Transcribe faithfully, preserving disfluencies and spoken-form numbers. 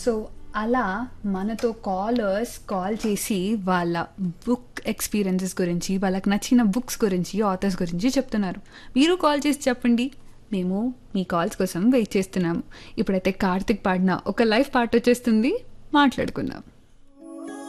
So అలా మనతో callers call చేసి వాళ్ళ బుక్ ఎక్స్పీరియన్సెస్ గురించి, వాళ్ళకి నచ్చిన బుక్స్ గురించి, ఆథర్స్ గురించి చెప్తున్నారు. మీరు కాల్ చేసి చెప్పండి, మేము మీ కాల్స్ కోసం వెయిట్ చేస్తున్నాము. ఇప్పుడైతే కార్తిక్ పాడిన ఒక లైవ్ పాట వచ్చేస్తుంది, మాట్లాడుకుందాం.